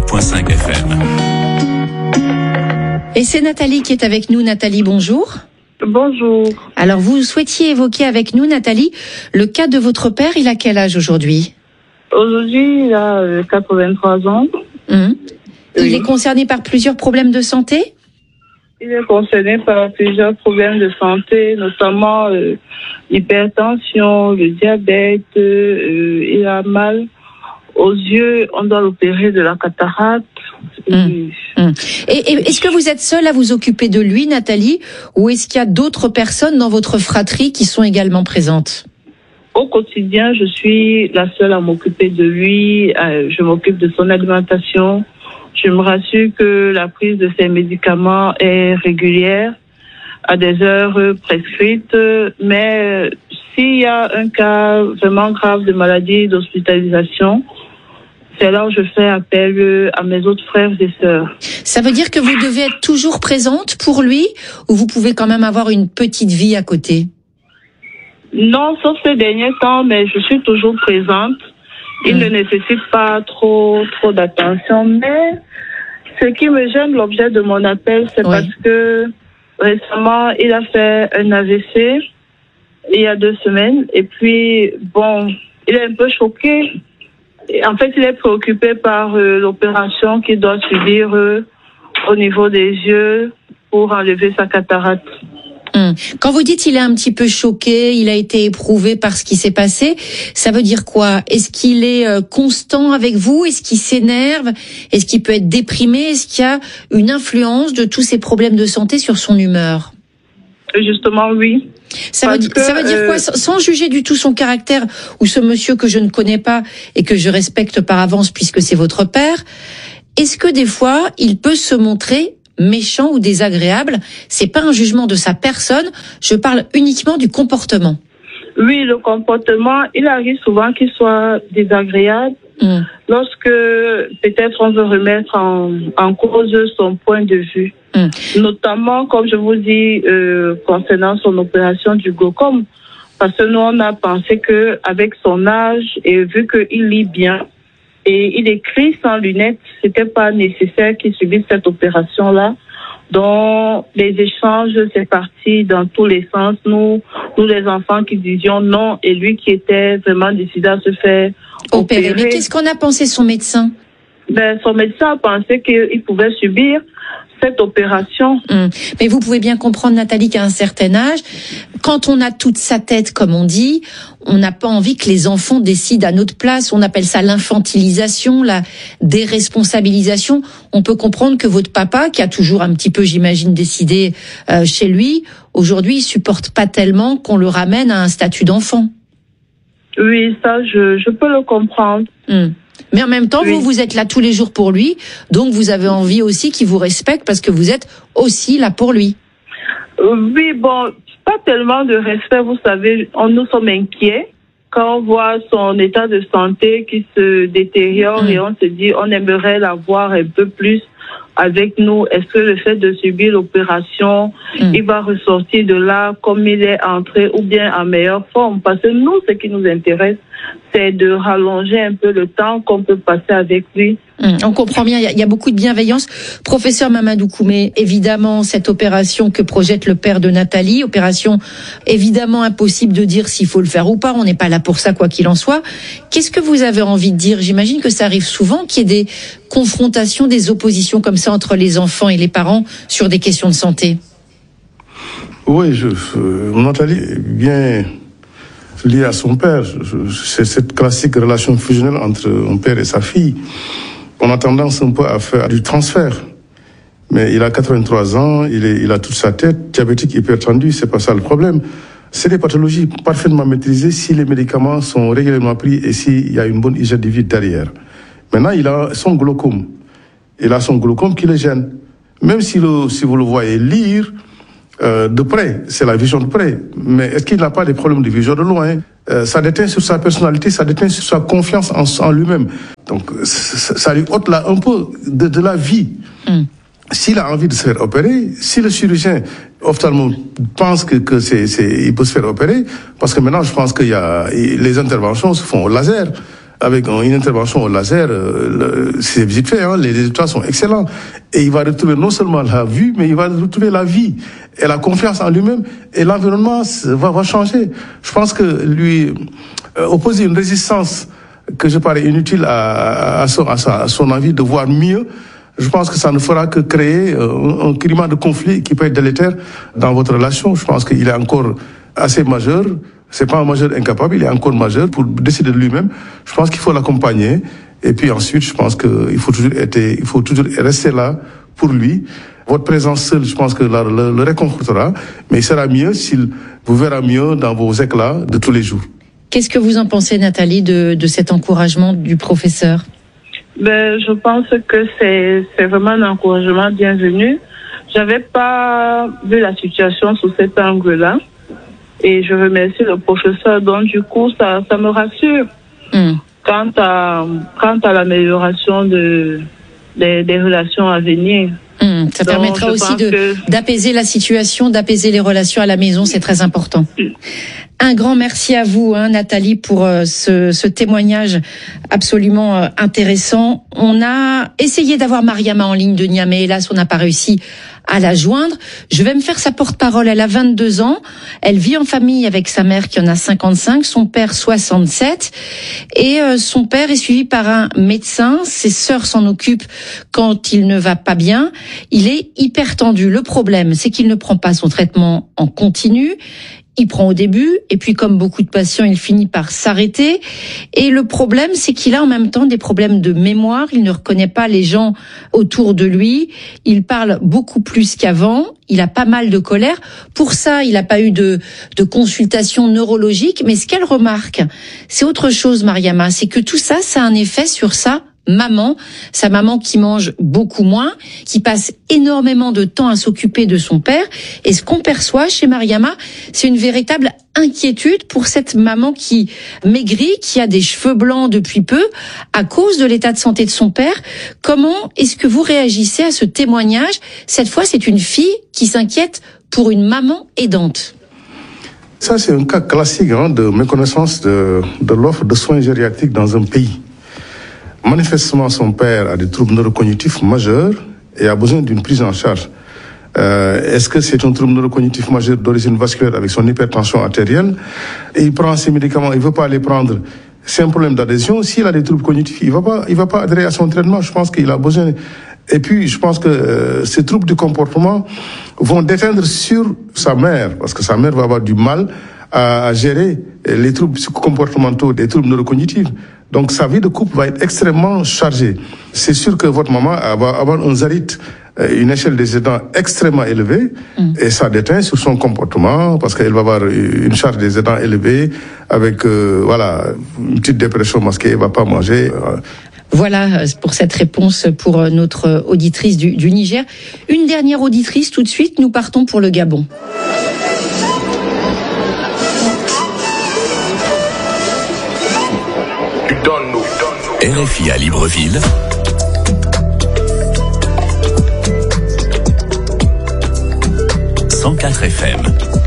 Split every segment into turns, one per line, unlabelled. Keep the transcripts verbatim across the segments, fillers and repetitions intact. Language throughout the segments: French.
point cinq F M.
Et c'est Nathalie qui est avec nous. Nathalie, bonjour.
Bonjour.
Alors, vous souhaitiez évoquer avec nous, Nathalie, le cas de votre père. Il a quel âge aujourd'hui ?
Aujourd'hui, il a euh, quatre-vingt-trois ans.
Mmh. Il
Oui.
est concerné par plusieurs problèmes de santé ?
Il est concerné par plusieurs problèmes de santé, notamment euh, l'hypertension, le diabète. Euh, il a mal aux yeux. On doit l'opérer de la cataracte.
Mmh. Mmh. Et, et est-ce que vous êtes seule à vous occuper de lui, Nathalie, ou est-ce qu'il y a d'autres personnes dans votre fratrie qui sont également présentes ?
Au quotidien, je suis la seule à m'occuper de lui. Euh, je m'occupe de son alimentation. Je me rassure que la prise de ses médicaments est régulière, à des heures prescrites. Mais s'il y a un cas vraiment grave de maladie, d'hospitalisation, c'est là où je fais appel à mes autres frères et sœurs.
Ça veut dire que vous devez être toujours présente pour lui, ou vous pouvez quand même avoir une petite vie à côté ?
Non, sauf ces derniers temps, mais je suis toujours présente. Il mmh. ne nécessite pas trop, trop d'attention. Mais ce qui me gêne, l'objet de mon appel, c'est oui. parce que récemment, il a fait un A V C il y a deux semaines. Et puis, bon, il est un peu choqué. En fait, il est préoccupé par euh, l'opération qu'il doit subir euh, au niveau des yeux pour enlever sa cataracte.
Hum. Quand vous dites il est un petit peu choqué, il a été éprouvé par ce qui s'est passé, ça veut dire quoi ? Est-ce qu'il est euh, constant avec vous ? Est-ce qu'il s'énerve ? Est-ce qu'il peut être déprimé ? Est-ce qu'il y a une influence de tous ces problèmes de santé sur son humeur ?
Justement, oui.
Ça veut, que, ça veut dire euh... quoi ? Sans juger du tout son caractère, ou ce monsieur que je ne connais pas et que je respecte par avance puisque c'est votre père, est-ce que des fois, il peut se montrer méchant ou désagréable ? C'est pas un jugement de sa personne, je parle uniquement du comportement.
Oui, le comportement, il arrive souvent qu'il soit désagréable mmh. lorsque peut-être on veut remettre en, en cause son point de vue. Mmh. Notamment, comme je vous dis, euh, concernant son opération du glaucome, parce que nous, on a pensé que avec son âge et vu qu'il lit bien, et il écrit sans lunettes, c'était pas nécessaire qu'il subisse cette opération-là. Donc, les échanges, c'est parti dans tous les sens. Nous, nous les enfants qui disions non, et lui qui était vraiment décidé à se faire opérer.
opérer. Mais qu'est-ce qu'on a pensé son médecin ?
Ben, son médecin a pensé qu'il pouvait subir cette opération.
Hum. Mais vous pouvez bien comprendre, Nathalie, qu'à un certain âge, quand on a toute sa tête, comme on dit, on n'a pas envie que les enfants décident à notre place. On appelle ça l'infantilisation, la déresponsabilisation. On peut comprendre que votre papa, qui a toujours un petit peu, j'imagine, décidé euh, chez lui, aujourd'hui, il supporte pas tellement qu'on le ramène à un statut d'enfant.
Oui, ça, je, je peux le comprendre.
Hum. Mais en même temps, oui. vous, vous êtes là tous les jours pour lui, donc vous avez envie aussi qu'il vous respecte parce que vous êtes aussi là pour lui.
Oui, bon, pas tellement de respect, vous savez, on, nous sommes inquiets quand on voit son état de santé qui se détériore mmh. et on se dit on aimerait l'avoir un peu plus avec nous. Est-ce que le fait de subir l'opération, mmh. il va ressortir de là comme il est entré ou bien en meilleure forme? Parce que nous, ce qui nous intéresse, c'est de rallonger un peu le temps qu'on peut passer avec lui.
Mmh, on comprend bien, il y, a, il y a beaucoup de bienveillance. Professeur Mamadou Koumé, évidemment, cette opération que projette le père de Nathalie, opération évidemment impossible de dire s'il faut le faire ou pas, on n'est pas là pour ça quoi qu'il en soit. Qu'est-ce que vous avez envie de dire ? J'imagine que ça arrive souvent qu'il y ait des confrontations, des oppositions comme ça entre les enfants et les parents sur des questions de santé.
Oui, je, euh, Nathalie est bien liée à son père. Je, c'est cette classique relation fusionnelle entre un père et sa fille. On a tendance un peu à faire du transfert. Mais il a quatre-vingt-trois ans, il, est, il a toute sa tête, diabétique, hypertendu, c'est pas ça le problème. C'est des pathologies parfaitement maîtrisées si les médicaments sont régulièrement pris et s'il y a une bonne hygiène de vie derrière. Maintenant, il a son glaucome. Il a son glaucome qui le gêne. Même si, le, si vous le voyez lire euh, de près, c'est la vision de près. Mais est-ce qu'il n'a pas des problèmes de vision de loin ? euh, Ça déteint sur sa personnalité, ça déteint sur sa confiance en, en lui-même. Donc, ça, ça lui ôte là un peu de, de la vie. Mm. S'il a envie de se faire opérer, si le chirurgien ophtalmo pense que, que c'est, c'est, il peut se faire opérer, parce que maintenant, je pense qu'il y a, les interventions se font au laser. avec une intervention au laser, euh, c'est vite fait, hein, les résultats sont excellents. Et il va retrouver non seulement la vue, mais il va retrouver la vie et la confiance en lui-même, et l'environnement va, va changer. Je pense que lui euh, opposer une résistance que je parais inutile à, à, son, à, sa, à son envie de voir mieux, je pense que ça ne fera que créer euh, un, un climat de conflit qui peut être délétère dans votre relation. Je pense qu'il est encore assez majeur. C'est pas un majeur incapable, il est encore majeur pour décider de lui-même. Je pense qu'il faut l'accompagner. Et puis ensuite, je pense qu'il faut toujours être, il faut toujours rester là pour lui. Votre présence seule, je pense que la, le, le réconfortera. Mais il sera mieux s'il vous verra mieux dans vos éclats de tous les jours.
Qu'est-ce que vous en pensez, Nathalie, de, de cet encouragement du professeur?
Ben, je pense que c'est, c'est vraiment un encouragement bienvenu. J'avais pas vu la situation sous cet angle-là. Et je remercie le professeur. Donc, du coup, ça, ça me rassure. Mm. Quant à, quant à l'amélioration de, des, des relations à venir.
Mm. Ça Donc, permettra aussi de, que... d'apaiser la situation, d'apaiser les relations à la maison. C'est très important. Mm. Un grand merci à vous, hein, Nathalie, pour euh, ce, ce témoignage absolument euh, intéressant. On a essayé d'avoir Mariama en ligne de Niamey. Hélas, on n'a pas réussi à la joindre. Je vais me faire sa porte-parole. Elle a vingt-deux ans. Elle vit en famille avec sa mère qui en a cinquante-cinq, son père soixante-sept. Et euh, son père est suivi par un médecin. Ses sœurs s'en occupent quand il ne va pas bien. Il est hyper tendu. Le problème, c'est qu'il ne prend pas son traitement en continu. Il prend au début, et puis comme beaucoup de patients, il finit par s'arrêter. Et le problème, c'est qu'il a en même temps des problèmes de mémoire. Il ne reconnaît pas les gens autour de lui. Il parle beaucoup plus qu'avant. Il a pas mal de colère. Pour ça, il n'a pas eu de, de consultation neurologique. Mais ce qu'elle remarque, c'est autre chose, Mariama. C'est que tout ça, ça a un effet sur ça. Maman, sa maman qui mange beaucoup moins, qui passe énormément de temps à s'occuper de son père. Et ce qu'on perçoit chez Mariama, c'est une véritable inquiétude pour cette maman qui maigrit, qui a des cheveux blancs depuis peu, à cause de l'état de santé de son père. Comment est-ce que vous réagissez à ce témoignage? Cette fois, c'est une fille qui s'inquiète pour une maman aidante.
Ça, c'est un cas classique hein, de méconnaissance de, de l'offre de soins gériatriques dans un pays. Manifestement, son père a des troubles neurocognitifs majeurs et a besoin d'une prise en charge. Euh, est-ce que c'est un trouble neurocognitif majeur d'origine vasculaire avec son hypertension artérielle? Et il prend ses médicaments, il veut pas les prendre. C'est un problème d'adhésion. S'il a des troubles cognitifs, il va pas, il va pas adhérer à son traitement. Je pense qu'il a besoin. Et puis, je pense que euh, ces troubles du comportement vont déteindre sur sa mère, parce que sa mère va avoir du mal à, à gérer les troubles comportementaux, des troubles neurocognitifs. Donc, sa vie de couple va être extrêmement chargée. C'est sûr que votre maman va avoir un zarit, une échelle des aidants extrêmement élevée, mmh. et ça déteint sur son comportement, parce qu'elle va avoir une charge des aidants élevée, avec, euh, voilà, une petite dépression masquée, elle va pas manger.
Voilà pour cette réponse pour notre auditrice du, du Niger. Une dernière auditrice tout de suite, nous partons pour le Gabon.
R F I à Libreville. cent quatre F M.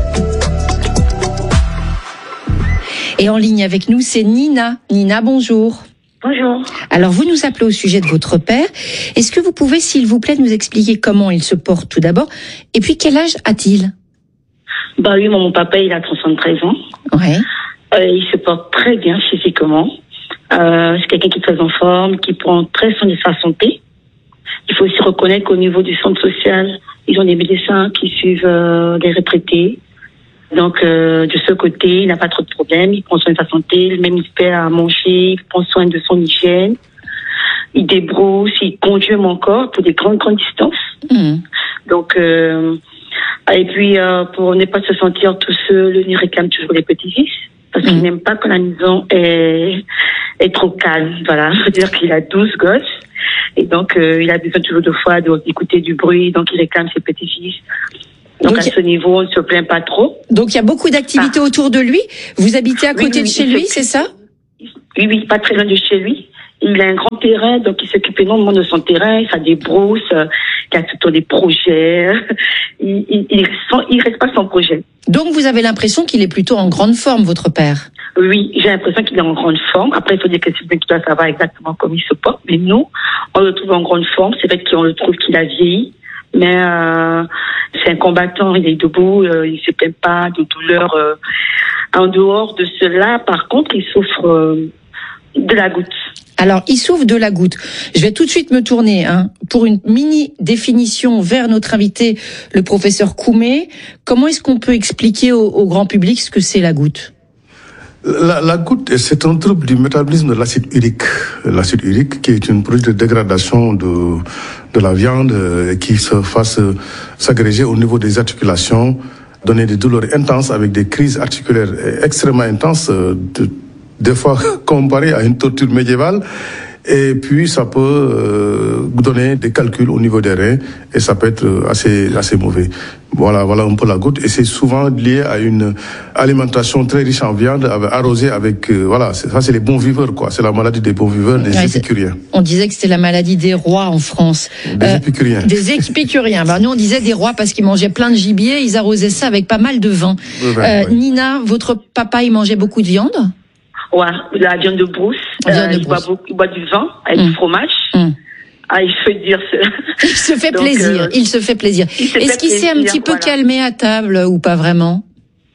Et en ligne avec nous, c'est Nina. Nina, bonjour.
Bonjour.
Alors, vous nous appelez au sujet de votre père. Est-ce que vous pouvez, s'il vous plaît, nous expliquer comment il se porte tout d'abord? Et puis, quel âge a-t-il?
Bah oui, mon papa, il a soixante-treize ans.
Ouais.
Euh, il se porte très bien physiquement. Euh, c'est quelqu'un qui est très en forme, qui prend très soin de sa santé. Il faut aussi reconnaître qu'au niveau du centre social, ils ont des médecins qui suivent euh, les retraités. Donc, euh, de ce côté, il n'a pas trop de problèmes. Il prend soin de sa santé, même il se fait à manger, il prend soin de son hygiène. Il débrouille, il conduit encore pour des grandes, grandes distances. Mmh. Donc, euh, et puis, euh, pour ne pas se sentir tout seul, il réclame toujours les petits-fils. Parce mmh. qu'il n'aime pas que la maison est, est trop calme. Voilà. C'est-à-dire qu'il a douze gosses. Et donc, euh, il a besoin toujours de fois d'écouter du bruit. Donc, il réclame ses petits-fils. Donc, donc, à ce niveau, on ne se plaint pas trop.
Donc, il y a beaucoup d'activités ah. autour de lui. Vous habitez à côté oui, oui, de chez lui, c'est ça?
Oui, oui, pas très loin de chez lui. Il a un grand terrain, donc il s'occupe énormément de son terrain. Il a des brousses, il a tout le temps des projets. Il, il, il, il reste pas sans projet.
Donc, vous avez l'impression qu'il est plutôt en grande forme, votre père?
Oui, j'ai l'impression qu'il est en grande forme. Après, il faut dire que c'est bien qu'il doit savoir exactement comment il se porte. Mais nous, on le trouve en grande forme. C'est vrai qu'on le trouve qu'il a vieilli. Mais euh, c'est un combattant, il est debout, euh, il ne se plaint pas de douleur. Euh. En dehors de cela, par contre, il souffre euh, de la goutte.
Alors, il souffre de la goutte. Je vais tout de suite me tourner hein, pour une mini définition vers notre invité, le professeur Koumé. Comment est-ce qu'on peut expliquer au, au grand public ce que c'est la goutte ?
La, la goutte, c'est un trouble du métabolisme de l'acide urique. L'acide urique, qui est une produit de dégradation de, de la viande, euh, qui se fasse euh, s'agréger au niveau des articulations, donner des douleurs intenses avec des crises articulaires extrêmement intenses, euh, de, des fois comparées à une torture médiévale. Et puis, ça peut euh, donner des calculs au niveau des reins et ça peut être assez, assez mauvais. Voilà, voilà un peu la goutte. Et c'est souvent lié à une alimentation très riche en viande, arrosée avec, euh, voilà, c'est, ça c'est les bons viveurs, quoi. C'est la maladie des bons viveurs, des ouais, épicuriens.
On disait que c'était la maladie des rois en France.
Des euh, épicuriens.
Des épicuriens. Ben, nous, on disait des rois parce qu'ils mangeaient plein de gibier, ils arrosaient ça avec pas mal de vin. Ouais, euh, ouais. Nina, votre papa, il mangeait beaucoup de viande?
Ouais, la viande de brousse.
Viande de
euh, il, boit beaucoup, il boit du vin avec mmh. du fromage. Mmh. Ah, il faut dire ce...
Il se fait Donc, plaisir. Euh, il se fait plaisir. Est-ce qu'il s'est un petit peu voilà. calmé à table ou pas vraiment?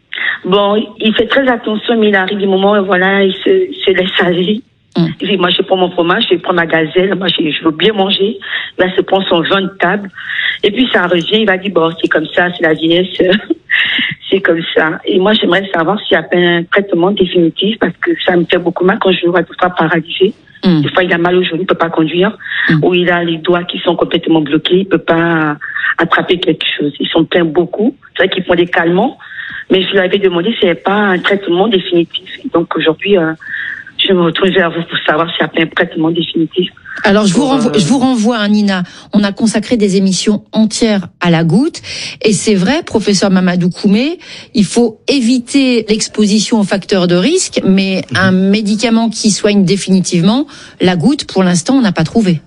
Bon, il fait très attention, mais il arrive des moments où voilà, il se, se laisse aller. Mmh. Il dit, moi, je prends mon fromage, je prends ma gazelle, moi, je, je veux bien manger. Là, il se prend son vin de table. Et puis, ça revient, il va dire, bon, c'est comme ça, c'est la vieillesse. C'est comme ça. Et moi, j'aimerais savoir s'il y a pas un traitement définitif parce que ça me fait beaucoup mal quand je le vois des fois paralysé. Mm. Des fois, il a mal au genou, il peut pas conduire. Mm. Ou il a les doigts qui sont complètement bloqués, il peut pas attraper quelque chose. Ils s'en plaignent beaucoup. C'est vrai qu'ils font des calmants. Mais je lui avais demandé s'il n'y avait pas un traitement définitif. Et donc, aujourd'hui, euh, je me retrouve vers vous pour savoir s'il y a pas un traitement définitif.
Alors je vous renvoie, je vous renvoie, hein, Nina. On a consacré des émissions entières à la goutte, et c'est vrai, professeur Mamadou Koumé, il faut éviter l'exposition aux facteurs de risque, mais mmh. un médicament qui soigne définitivement la goutte, pour l'instant, on n'a pas trouvé.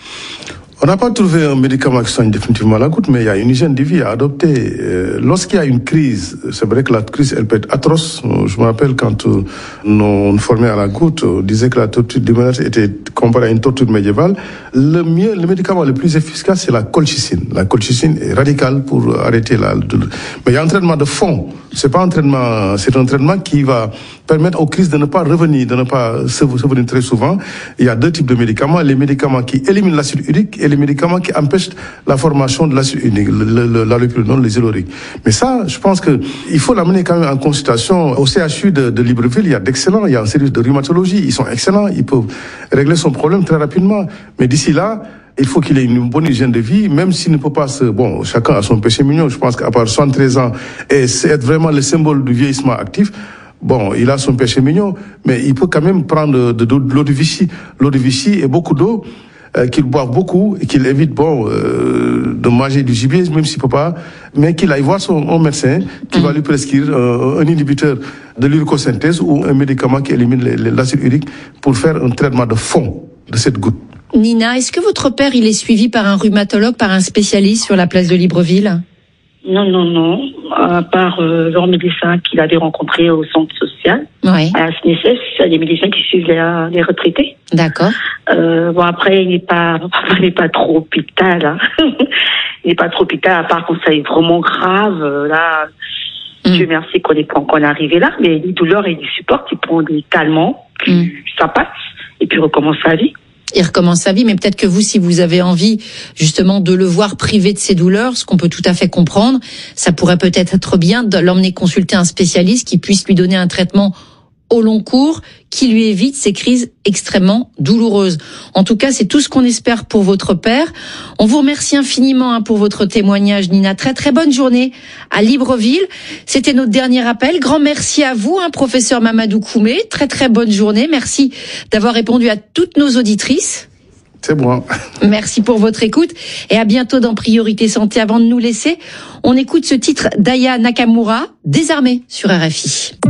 On n'a pas trouvé un médicament qui soigne définitivement la goutte, mais il y a une hygiène de vie à adopter. Euh, lorsqu'il y a une crise, c'est vrai que la crise, elle peut être atroce. Je me rappelle quand euh, on formait à la goutte, on disait que la torture du mal-être était comparée à une torture médiévale. Le mieux, le médicament le plus efficace, c'est la colchicine. La colchicine est radicale pour arrêter la douleur. Mais il y a un traitement de fond. C'est pas un traitement, c'est un traitement qui va permettre aux crises de ne pas revenir, de ne pas se revenir très souvent. Il y a deux types de médicaments. Les médicaments qui éliminent l'acide urique et les médicaments qui empêchent la formation de l'acide urique, l'allopyrène, les zyloriques. Mais ça, je pense que il faut l'amener quand même en consultation. Au C H U de, de Libreville, il y a d'excellents, il y a un service de rhumatologie, ils sont excellents, ils peuvent régler son problème très rapidement. Mais d'ici là, il faut qu'il ait une bonne hygiène de vie, même s'il ne peut pas se... Bon, chacun a son péché mignon. Je pense qu'à part soixante-treize ans, et c'est être vraiment le symbole du vieillissement actif, bon, il a son péché mignon, mais il peut quand même prendre de, de, de l'eau de Vichy. L'eau de Vichy et beaucoup d'eau, euh, qu'il boive beaucoup et qu'il évite, bon, euh, de manger du gibier, même s'il peut pas, mais qu'il aille voir son, son médecin qui mmh. va lui prescrire euh, un inhibiteur de l'uricosynthèse ou un médicament qui élimine les, les, l'acide urique pour faire un traitement de fond de cette goutte.
Nina, est-ce que votre père, il est suivi par un rhumatologue, par un spécialiste sur la place de Libreville?
Non, non, non. À part euh, leur médecin qu'il avait rencontré au centre social,
ouais.
à la S N S S, il y a des médecins qui suivent les, les retraités.
D'accord.
Euh, bon, après, il n'est pas, il n'est pas trop hôpital. Hein. Il n'est pas trop hôpital, à part quand ça est vraiment grave. Là, mm. Dieu merci qu'on n'est pas encore arrivé là, mais les douleurs, il les supporte, il prend des calmants, puis mm. ça passe, et puis il recommence sa vie.
Il recommence sa vie, mais peut-être que vous, si vous avez envie justement de le voir privé de ses douleurs, ce qu'on peut tout à fait comprendre, ça pourrait peut-être être bien de l'emmener consulter un spécialiste qui puisse lui donner un traitement au long cours, qui lui évite ces crises extrêmement douloureuses. En tout cas, c'est tout ce qu'on espère pour votre père. On vous remercie infiniment hein, pour votre témoignage, Nina. Très très bonne journée à Libreville. C'était notre dernier appel. Grand merci à vous, hein, professeur Mamadou Koumé. Très très bonne journée. Merci d'avoir répondu à toutes nos auditrices.
C'est bon.
Merci pour votre écoute et à bientôt dans Priorité Santé. Avant de nous laisser, on écoute ce titre d'Aya Nakamura, Désarmé sur R F I.